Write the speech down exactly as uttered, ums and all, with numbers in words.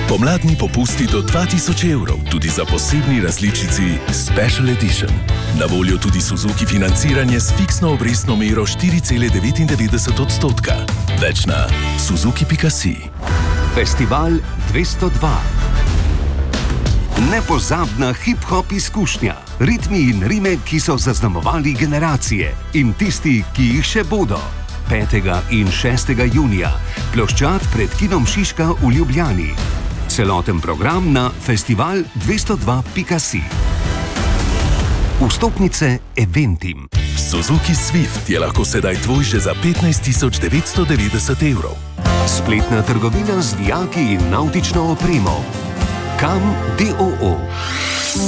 Pomladni popusti do dva tisoč evrov, tudi za posebni različici Special Edition. Na voljo tudi Suzuki financiranje s fiksno obrestno mero štiri cela devetindevetdeset odstotka. Več na suzuki pika si. Festival dvesto dva. Nepozabna hip-hop izkušnja. Ritmi in rime, ki so zaznamovali generacije in tisti, ki jih še bodo. petega in šestega junija. Ploščad pred kinom Šiška v Ljubljani. Celoten program na festival dvesto dva pika si. Vstopnice Eventim. Suzuki Swift je lahko sedaj tvoj že za petnajst tisoč devetsto devetdeset evrov. Spletna trgovina z vijaki in navtično opremo. Kam D O O.